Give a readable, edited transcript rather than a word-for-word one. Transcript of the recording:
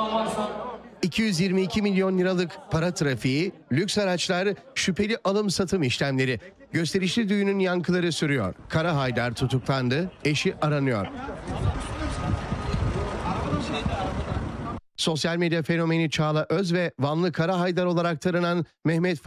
222 milyon liralık para trafiği, lüks araçlar, şüpheli alım satım işlemleri. Gösterişli düğünün yankıları sürüyor. Kara Haydar tutuklandı, eşi aranıyor. Sosyal medya fenomeni Çağla Öz ve Vanlı Kara Haydar olarak tanınan Mehmet